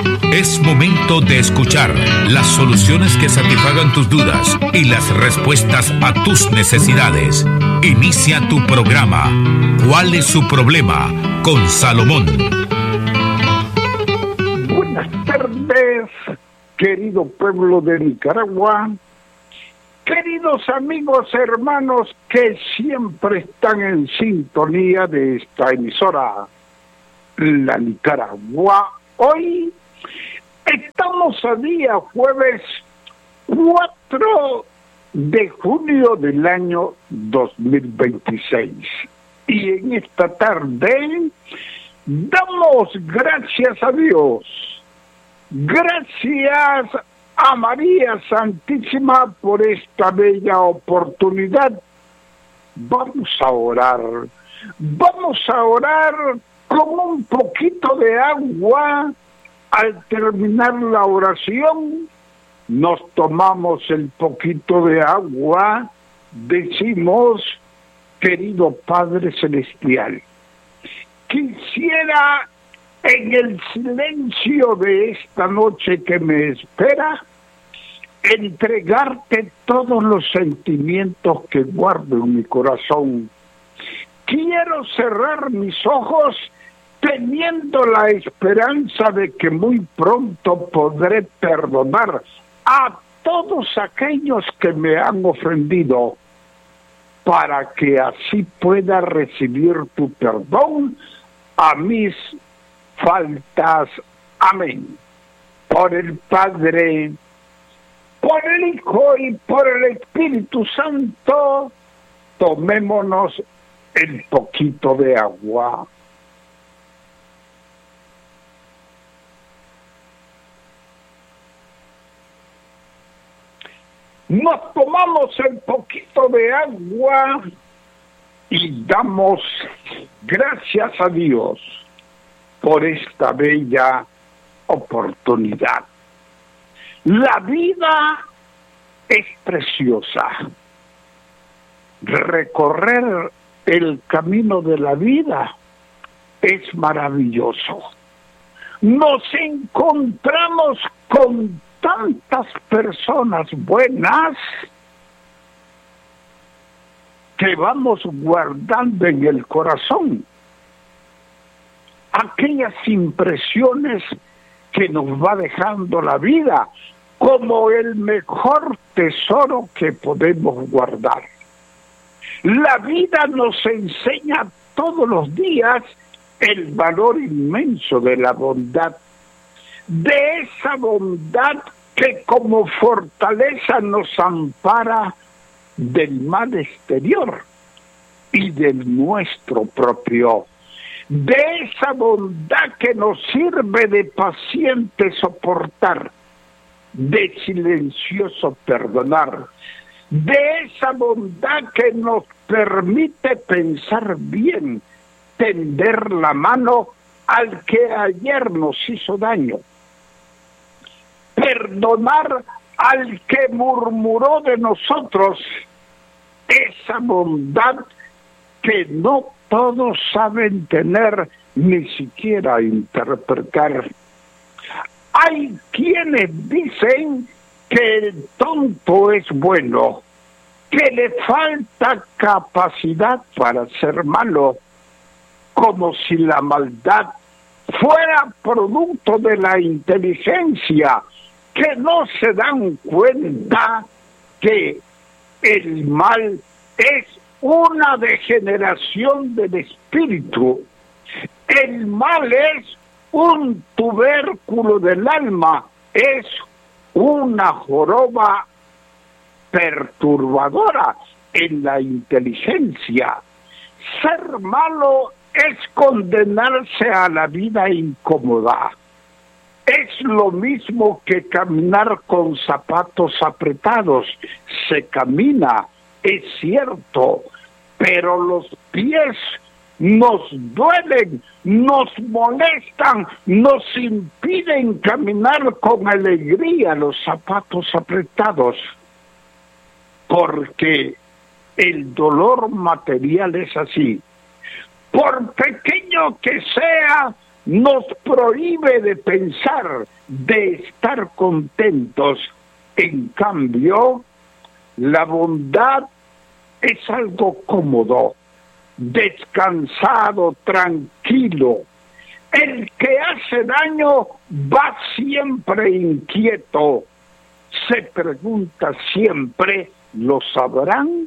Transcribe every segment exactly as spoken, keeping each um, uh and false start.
Es momento de escuchar las soluciones que satisfagan tus dudas y las respuestas a tus necesidades. Inicia tu programa. ¿Cuál es su problema? Con Salomón. Buenas tardes, querido pueblo de Nicaragua. Queridos amigos, hermanos que siempre están en sintonía de esta emisora, La Nicaragua. Hoy estamos a día jueves cuatro de junio del año dos mil veintiséis. Y en esta tarde damos gracias a Dios. Gracias a María Santísima por esta bella oportunidad. Vamos a orar. Vamos a orar con un poquito de agua. Al terminar la oración, nos tomamos el poquito de agua, decimos: querido Padre Celestial, quisiera en el silencio de esta noche que me espera, entregarte todos los sentimientos que guardo en mi corazón. Quiero cerrar mis ojos teniendo la esperanza de que muy pronto podré perdonar a todos aquellos que me han ofendido, para que así pueda recibir tu perdón a mis faltas. Amén. Por el Padre, por el Hijo y por el Espíritu Santo, tomémonos el poquito de agua. Nos tomamos el poquito de agua y damos gracias a Dios por esta bella oportunidad. La vida es preciosa. Recorrer el camino de la vida es maravilloso. Nos encontramos con tantas personas buenas que vamos guardando en el corazón aquellas impresiones que nos va dejando la vida como el mejor tesoro que podemos guardar. La vida nos enseña todos los días el valor inmenso de la bondad, de esa bondad que como fortaleza nos ampara del mal exterior y del nuestro propio, de esa bondad que nos sirve de paciente soportar, de silencioso perdonar, de esa bondad que nos permite pensar bien, tender la mano al que ayer nos hizo daño, perdonar al que murmuró de nosotros, esa bondad que no todos saben tener ni siquiera interpretar. Hay quienes dicen que el tonto es bueno, que le falta capacidad para ser malo, como si la maldad fuera producto de la inteligencia, que no se dan cuenta que el mal es una degeneración del espíritu. El mal es un tubérculo del alma, es una joroba perturbadora en la inteligencia. Ser malo es condenarse a la vida incómoda. Es lo mismo que caminar con zapatos apretados. Se camina, es cierto, pero los pies nos duelen, nos molestan, nos impiden caminar con alegría los zapatos apretados, porque el dolor material es así. Por pequeño que sea, nos prohíbe de pensar, de estar contentos. En cambio, la bondad es algo cómodo, descansado, tranquilo. El que hace daño va siempre inquieto. Se pregunta siempre, ¿lo sabrán?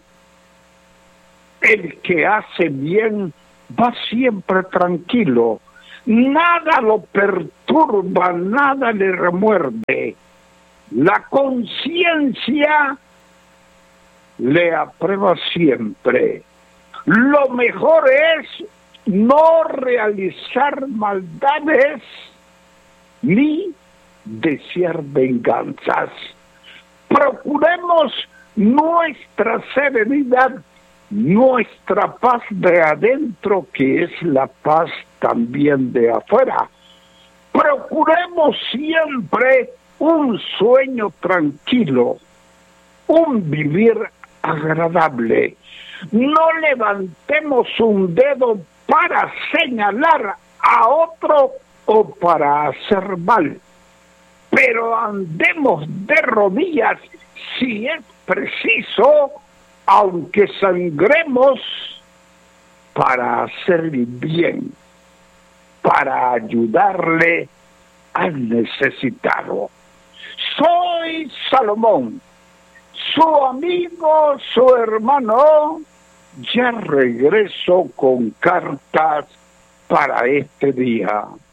El que hace bien va siempre tranquilo. Nada lo perturba, nada le remuerde. La conciencia le aprueba siempre. Lo mejor es no realizar maldades ni desear venganzas. Procuremos nuestra serenidad, nuestra paz de adentro, que es la paz también de afuera. Procuremos siempre un sueño tranquilo, un vivir agradable. No levantemos un dedo para señalar a otro o para hacer mal, pero andemos de rodillas si es preciso, aunque sangremos, para hacerle bien, para ayudarle al necesitado. Soy Salomón, su amigo, su hermano. Ya regreso con cartas para este día.